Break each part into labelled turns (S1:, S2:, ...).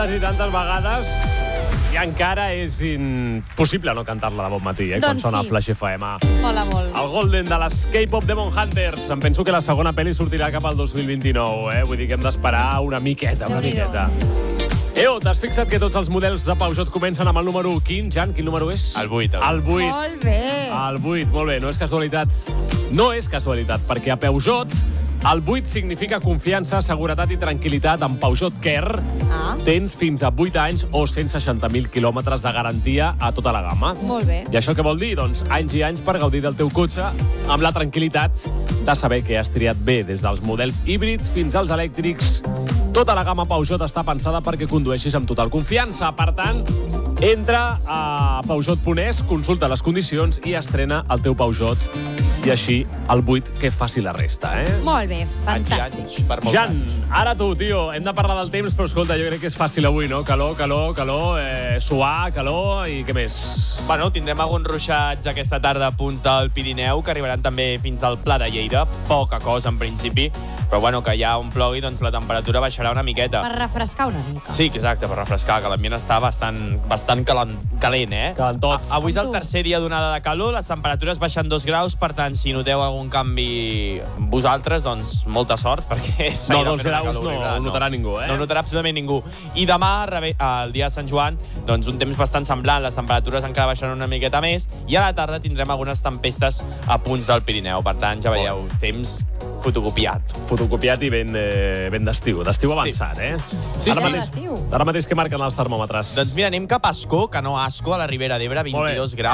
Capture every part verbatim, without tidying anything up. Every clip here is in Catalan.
S1: I tantes vegades i encara és impossible no cantar-la de bon matí, eh,
S2: doncs
S1: quan sona
S2: sí.
S1: Flash F M.
S2: Mola molt.
S1: El Golden de les K-pop Demon Hunters. Em penso que la segona pel·li sortirà cap al dos mil vint-i-nou, eh? Vull dir que hem d'esperar una miqueta, una
S2: Déu-n'hi-do.
S1: miqueta. Eo, t'has fixat que tots els models de Peugeot comencen amb el número quin, Jan? Quin número és?
S3: El vuit. El,
S1: El vuit.
S2: Molt bé.
S1: El vuit, molt bé. No és casualitat. No és casualitat, perquè a Peugeot el vuit significa confiança, seguretat i tranquil·litat. Amb Peugeot Care
S2: Ah.
S1: tens fins a vuit anys o cent seixanta mil quilòmetres de garantia a tota la gamma.
S2: Molt bé.
S1: I això què vol dir? Doncs anys i anys per gaudir del teu cotxe amb la tranquil·litat de saber que has triat bé des dels models híbrids fins als elèctrics. Tota la gamma Peugeot està pensada perquè condueixis amb total confiança. Per tant, entra a Peugeot punt es, consulta les condicions i estrena el teu Peugeot. I així, el vuit, que faci la resta, eh?
S2: Molt bé,
S3: anys i
S2: fantàstic.
S3: anys, per molts
S1: Jan,
S3: anys.
S1: ara tu, tio, hem de parlar del temps, però escolta, jo crec que és fàcil avui, no? Calor, calor, calor, eh, suar, calor i què més?
S3: Bueno, tindrem alguns ruixats aquesta tarda a punts del Pirineu, que arribaran també fins al Pla de Lleida. Poca cosa, en principi, però bueno, que ja on plogui, doncs la temperatura baixarà una miqueta.
S2: Per refrescar una mica.
S3: Sí, exacte, per refrescar, que l'ambient està bastant, bastant calent, calent, eh?
S1: Calentot.
S3: A, avui és el
S2: Com tu.
S3: tercer dia d'onada de calor, les temperatures baixen dos graus, per tant, si noteu algun canvi vosaltres, doncs molta sort, perquè
S1: No,
S3: seguirà
S1: dos
S3: fent una
S1: graus
S3: calor
S1: no,
S3: horrible.
S1: ho notarà ningú, eh?
S3: No ho notarà absolutament ningú. I demà, rebe- el dia de Sant Joan, doncs un temps bastant semblant, les temperatures encara baixaran una miqueta més, i a la tarda tindrem algunes tempestes a punts del Pirineu. Per tant, ja veieu, temps fotocopiat.
S1: Fotocopiat i ben, eh, ben d'estiu. D'estiu avançat, eh?
S3: Sí,
S1: ara
S3: sí.
S1: Mateix,
S2: D'estiu.
S1: ara mateix que marquen els termòmetres?
S3: Doncs mira, anem cap a Ascó, que no Asco, a la Ribera d'Ebre, vint-i-dos graus.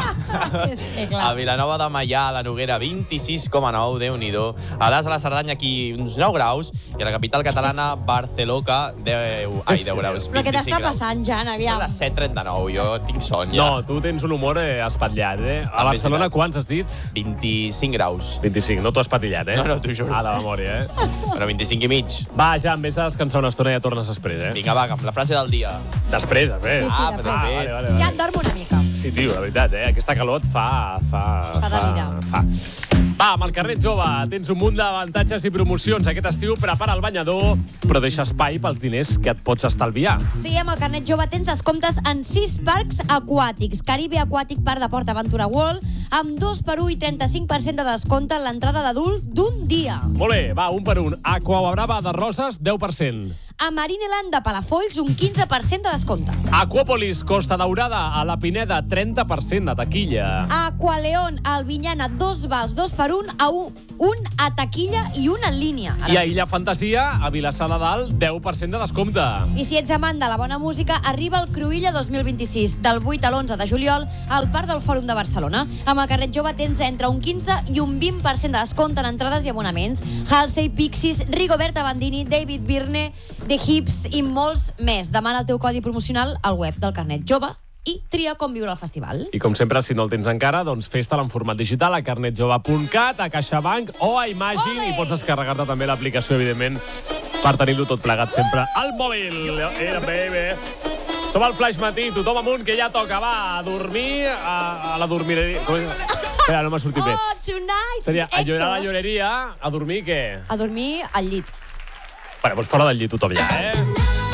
S2: Sí, clar.
S3: A Vilanova de Meià, a la Noguera, vint-i-sis coma nou, Déu-n'hi-do. A Das, a la Cerdanya, aquí uns nou graus. I a la capital catalana, Barceloca, deu... Ai, deu graus,
S2: Però què
S3: vint-i-cinc
S2: t'està
S3: graus.
S2: passant, Jan, aviam?
S3: Són les set trenta-nou, jo tinc son ja.
S1: No, tu tens un humor eh, espatllat, eh? A
S3: També
S1: Barcelona,
S3: és veritat.
S1: quants has dit?
S3: vint-i-cinc graus.
S1: vint-i-cinc, no t'ho has patillat, eh?
S3: No, no, t'ho juro.
S1: A la memòria, eh?
S3: Però vint-i-cinc i mig.
S1: Va, Jan, vés a descansar una estona i ja tornes després, eh?
S3: Vinga, va, amb la frase del dia.
S1: Després, després.
S2: Sí, sí,
S3: Ah,
S2: de
S3: però
S2: fet.
S3: després.
S1: vale, vale, vale.
S2: Jan, dorm una mica.
S1: Sí, tio, la veritat, eh? Aquesta calor et fa... Fa,
S2: Fa delirar.
S1: fa. Va, amb el carnet jove tens un munt d'avantatges i promocions. Aquest estiu prepara el banyador, però deixa espai pels diners que et pots estalviar.
S2: Sí, amb el carnet jove tens descomptes en sis parcs aquàtics. Caribe Aquàtic Parc de Port Aventura World, amb dos per un i trenta-cinc per cent de descompte en l'entrada d'adult d'un dia.
S1: Molt bé, va, un per un. Aqua Brava de Roses, deu per cent.
S2: A Marineland de Palafolls, un quinze per cent de descompte.
S1: Aquòpolis, Costa Daurada, a la Pineda, trenta per cent de taquilla.
S2: A Aqualeón, a Albinyana, dos vals, dos per un, a un, un a taquilla i un en línia. Ara
S1: I a Illa Fantasia, a Vilassar de Dalt, deu per cent de descompte.
S2: I si ets amant de la bona música, arriba el Cruïlla dos mil vint-i-sis, del vuit a l'onze de juliol, al Parc del Fòrum de Barcelona. Amb el carnet jove tens entre un quinze i un vint per cent de descompte en entrades i abonaments. Halsey, Pixies, Rigoberta Bandini, David Byrne, The Hips i molts més. Demana el teu codi promocional al web del carnet jove i tria com viure el festival.
S1: I com sempre, si no el tens encara, doncs fes-te'l en format digital a carnetjove punt cat, a CaixaBank o a Imagine.
S2: Ole!
S1: I pots descarregar-te també l'aplicació, evidentment, per tenir-lo tot plegat sempre al mòbil. Era baby. Som al Flash Matí, tothom amunt, que ja toca. Va, a dormir, a, a la dormireria. Com és? Espera, no m'ha sortit bé.
S2: Oh, tonight!
S1: Seria a llorar a la
S2: Héctor.
S1: lloreria, a dormir, què?
S2: A dormir al llit.
S1: Bueno, doncs fora del llit tothom ja, eh?